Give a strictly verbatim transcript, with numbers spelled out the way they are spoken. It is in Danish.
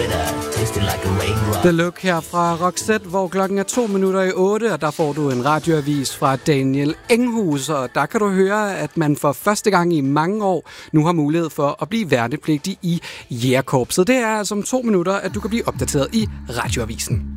The Look her fra Roxette, hvor klokken er to minutter i otte, og der får du en radioavis fra Daniel Enghus, og der kan du høre, at man for første gang i mange år nu har mulighed for at blive værnepligtig i Jægerkorpset. Det er altså om to minutter, at du kan blive opdateret i radioavisen.